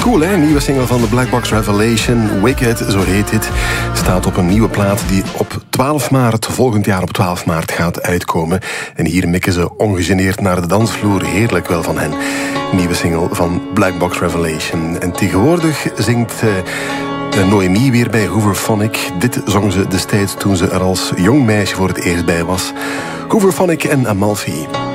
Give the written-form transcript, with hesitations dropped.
Cool, hè? Nieuwe single van de Black Box Revelation, Wicked, zo heet dit, staat op een nieuwe plaat die op 12 maart, volgend jaar op 12 maart, gaat uitkomen. En hier mikken ze ongegeneerd naar de dansvloer. Heerlijk wel van hen. Nieuwe single van Black Box Revelation. En tegenwoordig zingt Noémie weer bij Hooverphonic. Dit zong ze destijds toen ze er als jong meisje voor het eerst bij was. Hooverphonic en Amalfi.